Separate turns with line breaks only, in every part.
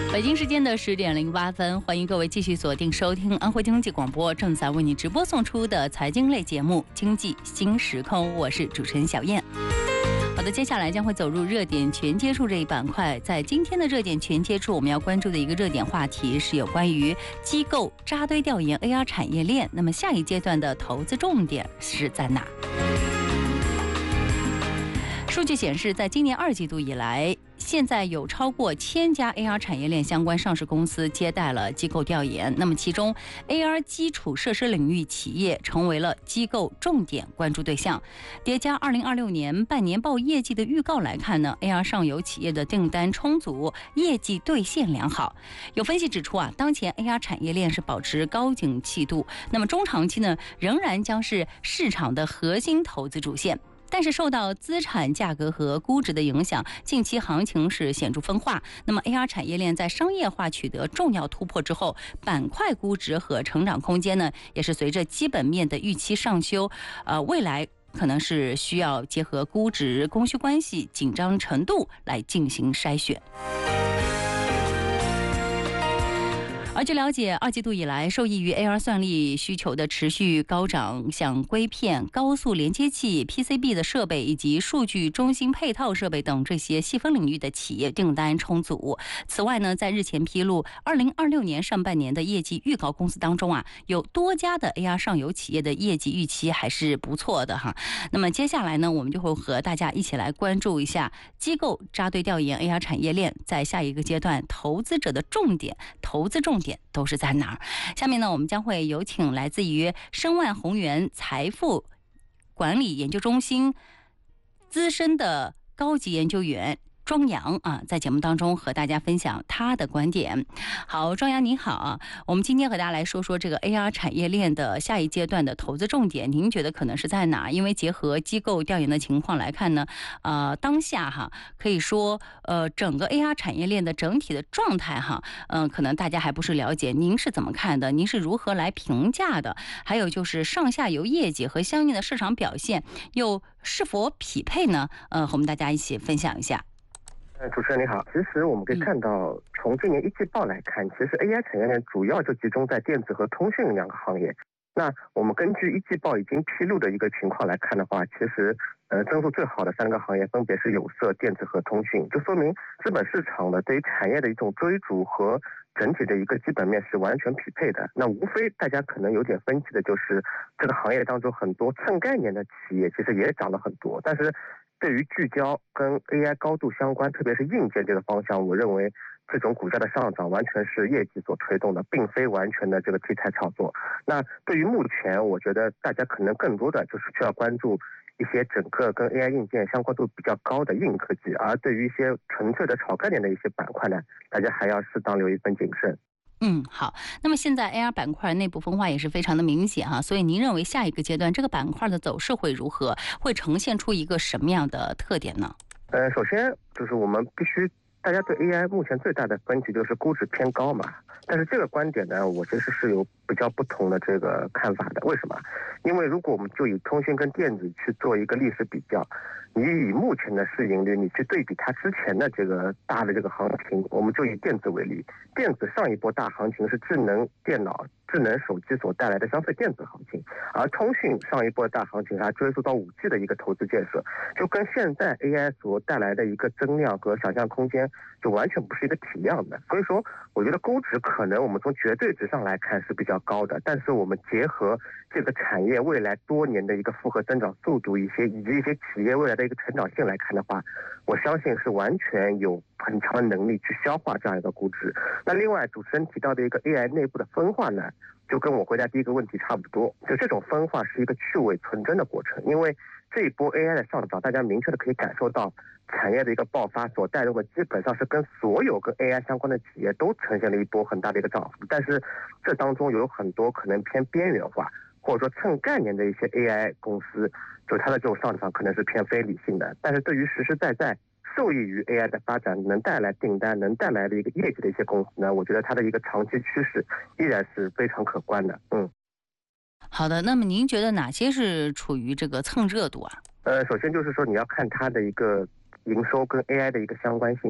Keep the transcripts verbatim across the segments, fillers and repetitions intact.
北京时间的十点零八分，欢迎各位继续锁定收听安徽经济广播正在为你直播送出的财经类节目《经济新时空》，我是主持人小燕。好的，接下来将会走入热点全接触这一板块。在今天的热点全接触，我们要关注的一个热点话题是有关于机构扎堆调研 A R 产业链。那么下一阶段的投资重点是在哪？数据显示，在今年二季度以来，现在有超过千家 A R 产业链相关上市公司接待了机构调研。那么其中 A R 基础设施领域企业成为了机构重点关注对象。叠加二零二六年半年报业绩的预告来看呢 ，A R 上游企业的订单充足，业绩兑现良好。有分析指出啊，当前 A R 产业链是保持高景气度，那么中长期呢，仍然将是市场的核心投资主线。但是受到资产价格和估值的影响，近期行情是显著分化。那么 A R 产业链在商业化取得重要突破之后，板块估值和成长空间呢，也是随着基本面的预期上修，呃，未来可能是需要结合估值、供需关系、紧张程度来进行筛选。而据了解，二季度以来，受益于 A R 算力需求的持续高涨，像硅片、高速连接器、P C B 的设备以及数据中心配套设备等这些细分领域的企业订单充足。此外呢，在日前披露二零二六年上半年的业绩预告公司当中啊，有多家的 A R 上游企业的业绩预期还是不错的哈。那么接下来呢，我们就会和大家一起来关注一下机构扎堆调研 A R 产业链在下一个阶段投资者的重点、投资重点都是在哪儿？下面呢，我们将会有请来自于申万宏源财富管理研究中心资深的高级研究员庄阳啊，在节目当中和大家分享他的观点。好，庄阳您好啊，我们今天和大家来说说这个 A R 产业链的下一阶段的投资重点，您觉得可能是在哪？因为结合机构调研的情况来看呢，呃，当下哈可以说呃整个 A R 产业链的整体的状态哈，嗯、呃，可能大家还不是了解，您是怎么看的？您是如何来评价的？还有就是上下游业绩和相应的市场表现又是否匹配呢？呃，和我们大家一起分享一下。
呃，主持人你好。其实我们可以看到，从今年一季报来看，其实 A I 产业链主要就集中在电子和通讯两个行业。那我们根据一季报已经披露的一个情况来看的话，其实呃增速最好的三个行业分别是有色、电子和通讯，就说明资本市场的对于产业的一种追逐和整体的一个基本面是完全匹配的。那无非大家可能有点分歧的就是这个行业当中很多蹭概念的企业其实也涨了很多，但是对于聚焦跟 A I 高度相关，特别是硬件这个方向，我认为这种股价的上涨完全是业绩所推动的，并非完全的这个题材炒作。那对于目前，我觉得大家可能更多的就是需要关注一些整个跟 A I 硬件相关度比较高的硬科技，而对于一些纯粹的炒概念的一些板块呢，大家还要适当留一份谨慎。
嗯，好。那么现在 A R 板块内部分化也是非常的明显哈，所以您认为下一个阶段这个板块的走势会如何？会呈现出一个什么样的特点呢？
呃，首先就是我们必须，大家对 A I 目前最大的分歧就是估值偏高嘛。但是这个观点呢，我其实是有比较不同的这个看法的。为什么？因为如果我们就以通讯跟电子去做一个历史比较，你以目前的市盈率，你去对比它之前的这个大的这个行情，我们就以电子为例，电子上一波大行情是智能电脑、智能手机所带来的消费电子行情，而通讯上一波大行情还追溯到 五 G 的一个投资建设，就跟现在 A I 所带来的一个增量和想象空间就完全不是一个体量的。所以说我觉得估值可能我们从绝对值上来看是比较高的，但是我们结合这个产业未来多年的一个复合增长速度，一些以及一些企业未来的一个成长性来看的话，我相信是完全有很强的能力去消化这样一个估值。那另外主持人提到的一个 A I 内部的分化呢，就跟我回答第一个问题差不多，就这种分化是一个去伪存真的过程。因为这一波 A I 的上涨，大家明确的可以感受到产业的一个爆发所带动的，基本上是跟所有跟 A I 相关的企业都呈现了一波很大的一个涨幅，但是这当中有很多可能偏边缘化，或者说蹭概念的一些 A I 公司，就它的这种上涨可能是偏非理性的。但是对于实实在在受益于 A I 的发展能带来订单、能带来的一个业绩的一些公司呢，我觉得它的一个长期趋势依然是非常可观的。嗯，
好的，那么您觉得哪些是处于这个蹭热度啊？
呃，首先就是说你要看它的一个营收跟 A I 的一个相关性。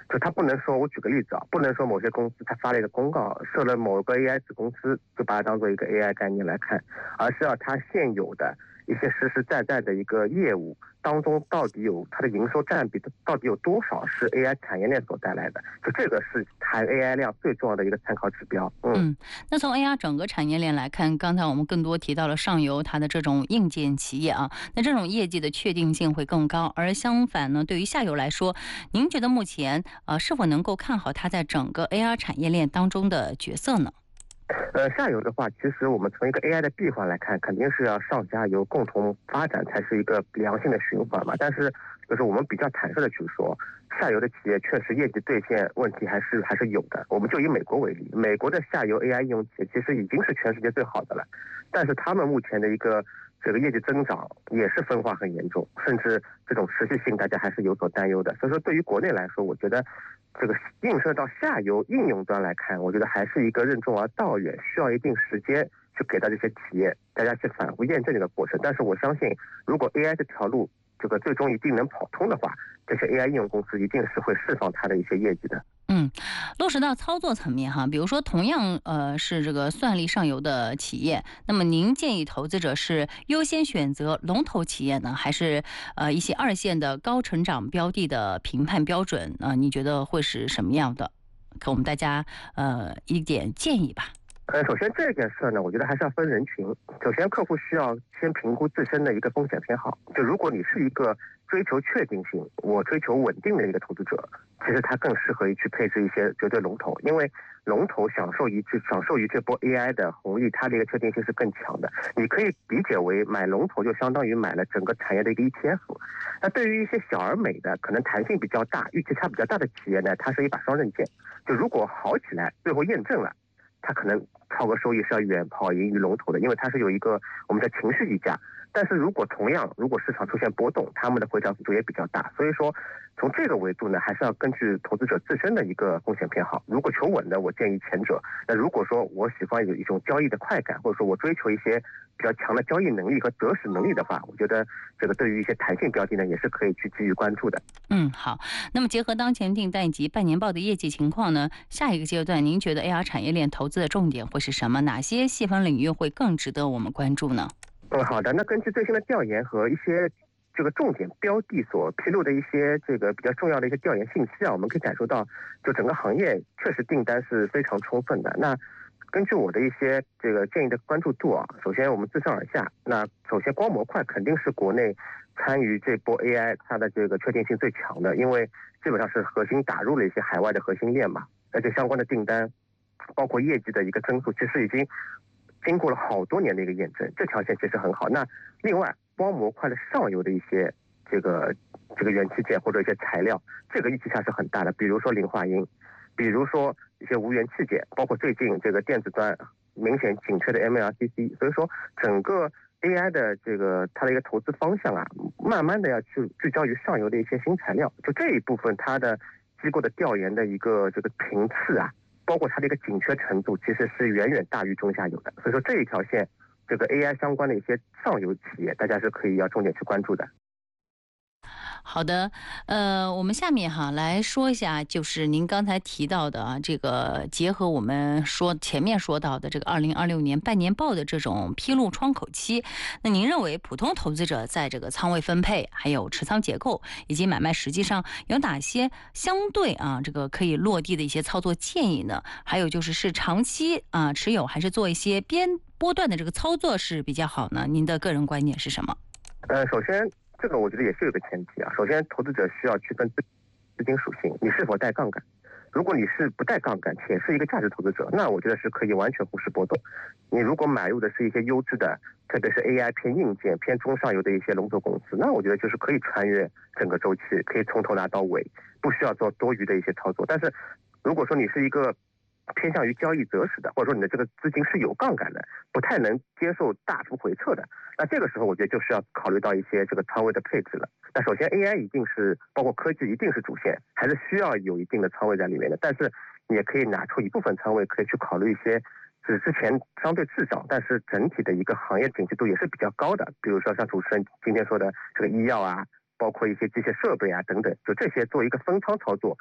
就它不能说，我举个例子啊，不能说某些公司它发了一个公告，设了某个 A I 子公司，就把它当做一个 A I 概念来看，而是要它现有的一些实实在在的一个业务当中，到底有它的营收占比到底有多少是 A I 产业链所带来的，就这个是谈 A I 量最重要的一个参考指标。嗯，
嗯那从 A I 整个产业链来看，刚才我们更多提到了上游它的这种硬件企业啊，那这种业绩的确定性会更高，而相反呢，对于下游来说，您觉得目前呃是否能够看好它在整个 A I 产业链当中的角色呢？
呃，下游的话，其实我们从一个 A I 的闭环来看，肯定是要上下游共同发展才是一个良性的循环嘛。但是，就是我们比较坦率的去说，下游的企业确实业绩兑现问题还是还是有的。我们就以美国为例，美国的下游 A I 应用企业其实已经是全世界最好的了，但是他们目前的一个这个业绩增长也是分化很严重，甚至这种持续性大家还是有所担忧的。所以说，对于国内来说，我觉得这个映射到下游应用端来看，我觉得还是一个任重而道远，需要一定时间去给到这些企业，大家去反复验证这个过程。但是我相信，如果 A I 这条路这个最终一定能跑通的话，这些 A I 应用公司一定是会释放它的一些业绩的。
嗯，落实到操作层面哈，比如说同样呃是这个算力上游的企业，那么您建议投资者是优先选择龙头企业呢，还是呃一些二线的高成长标的的评判标准呢？呃你觉得会是什么样的？给我们大家呃一点建议吧。
呃，首先这件事呢，我觉得还是要分人群。首先，客户需要先评估自身的一个风险偏好。就如果你是一个追求确定性，我追求稳定的一个投资者，其实他更适合于去配置一些绝对龙头，因为龙头享受于这享受于这波 A I 的红利，它的一个确定性是更强的。你可以理解为买龙头就相当于买了整个产业的一个 E T F。那对于一些小而美的，可能弹性比较大、预期差比较大的企业呢，它是一把双刃剑。就如果好起来，最后验证了，它可能超额收益是要远跑赢于龙头的，因为它是有一个我们的情绪溢价。但是如果同样，如果市场出现波动，他们的回调幅度也比较大。所以说，从这个维度呢，还是要根据投资者自身的一个风险偏好。如果求稳的，我建议前者。那如果说我喜欢有一种交易的快感，或者说我追求一些比较强的交易能力和择时能力的话，我觉得这个对于一些弹性标的呢，也是可以去给予关注的。
嗯，好。那么结合当前订单以及半年报的业绩情况呢，下一个阶段您觉得 A R 产业链投资的重点会是什么？哪些细分领域会更值得我们关注呢？
嗯，好的。那根据最新的调研和一些这个重点标的所披露的一些这个比较重要的一些调研信息啊，我们可以感受到，就整个行业确实订单是非常充分的。那根据我的一些这个建议的关注度啊，首先我们自上而下，那首先光模块肯定是国内参与这波 A I 它的这个确定性最强的，因为基本上是核心打入了一些海外的核心链嘛，而且相关的订单包括业绩的一个增速，其实已经经过了好多年的一个验证，这条线其实很好。那另外光模块的上游的一些这个这个元器件或者一些材料，这个预期差是很大的，比如说磷化铟，比如说一些无源器件，包括最近这个电子端明显紧缺的 M L R C C。 所以说整个 A I 的这个它的一个投资方向啊，慢慢的要去聚焦于上游的一些新材料，就这一部分它的机构的调研的一个这个频次啊，包括它的一个紧缺程度，其实是远远大于中下游的。所以说这一条线，这个 A I 相关的一些上游企业，大家是可以要重点去关注的。
好的，呃，我们下面哈来说一下，就是您刚才提到的啊，这个结合我们说前面说到的这个二零二六年半年报的这种披露窗口期，那您认为普通投资者在这个仓位分配、还有持仓结构以及买卖实际上有哪些相对啊这个可以落地的一些操作建议呢？还有就是是长期啊持有还是做一些边波段的这个操作是比较好呢？您的个人观点是什么？
呃，首先这个我觉得也是有个前提啊。首先，投资者需要区分资金属性，你是否带杠杆。如果你是不带杠杆且是一个价值投资者，那我觉得是可以完全忽视波动。你如果买入的是一些优质的，特别是 A I 偏硬件、偏中上游的一些龙头公司，那我觉得就是可以穿越整个周期，可以从头拿到尾，不需要做多余的一些操作。但是如果说你是一个偏向于交易择时的，或者说你的这个资金是有杠杆的，不太能接受大幅回撤的，那这个时候我觉得就是要考虑到一些这个仓位的配置了。那首先 A I 一定是包括科技一定是主线，还是需要有一定的仓位在里面的，但是你也可以拿出一部分仓位，可以去考虑一些只之前相对滞涨，但是整体的一个行业景气度也是比较高的，比如说像主持人今天说的这个医药啊，包括一些机械设备啊等等，就这些做一个分仓操作，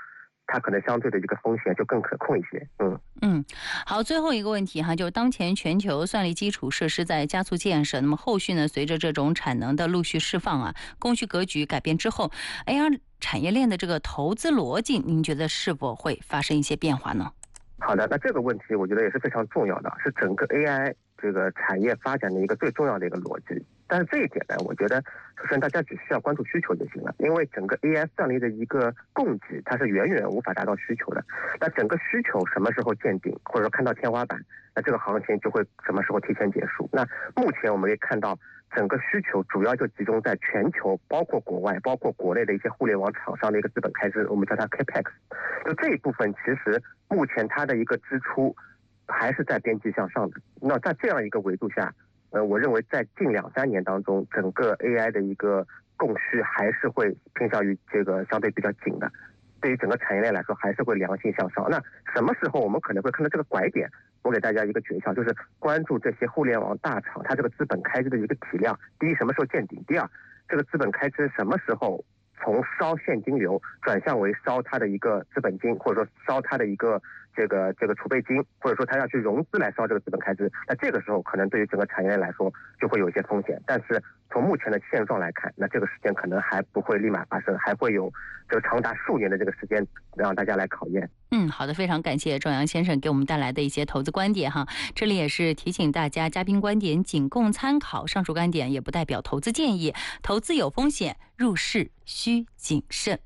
它可能相对的一个风险就更可控一些。嗯
嗯，好，最后一个问题哈，就是当前全球算力基础设施在加速建设，那么后续呢，随着这种产能的陆续释放啊，供需格局改变之后 ，A R 产业链的这个投资逻辑，您觉得是否会发生一些变化呢？
好的，那这个问题我觉得也是非常重要的，是整个 A I 这个产业发展的一个最重要的一个逻辑。但是这一点呢，我觉得首先大家只需要关注需求就行了，因为整个 A I 算力的一个供给，它是远远无法达到需求的。那整个需求什么时候见顶，或者说看到天花板，那这个行情就会什么时候提前结束。那目前我们可以看到，整个需求主要就集中在全球，包括国外，包括国内的一些互联网厂商的一个资本开支，我们叫它 Capex。就这一部分，其实目前它的一个支出还是在边际向上的。那在这样一个维度下，呃，我认为在近两三年当中，整个 A I 的一个供需还是会偏向于这个相对比较紧的。对于整个产业链来说，还是会良性向上。那什么时候我们可能会看到这个拐点？我给大家一个诀窍，就是关注这些互联网大厂它这个资本开支的一个体量。第一，什么时候见顶？第二，这个资本开支什么时候从烧现金流转向为烧它的一个资本金，或者说烧它的一个这个这个储备金，或者说它要去融资来烧这个资本开支。那这个时候可能对于整个产业链来说就会有一些风险。但是从目前的现状来看，那这个时间可能还不会立马发生，还会有这个长达数年的这个时间让大家来考验。
嗯，好的，非常感谢壮阳先生给我们带来的一些投资观点哈。这里也是提醒大家，嘉宾观点仅供参考，上述观点也不代表投资建议，投资有风险，入市需谨慎。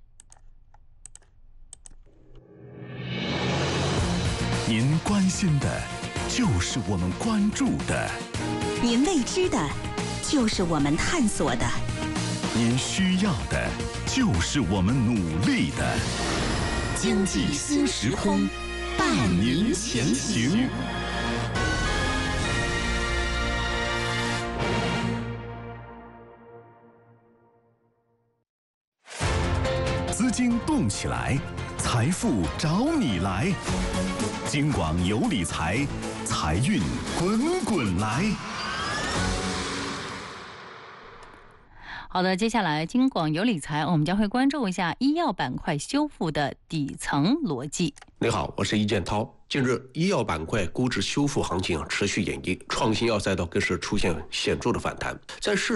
您关心的就是我们关注的，
您未知的就是我们探索的，
您需要的就是我们努力的。经济新时空，伴您前行。资金动起来，财富找你来。京广有理财，财运滚滚来。
好的，接下来京广有理财，我们将会关注一下医药板块修复的底层逻辑。
你好，我是易建涛。近日，医药板块估值修复行情持续演绎，创新药赛道更是出现显著的反弹，在市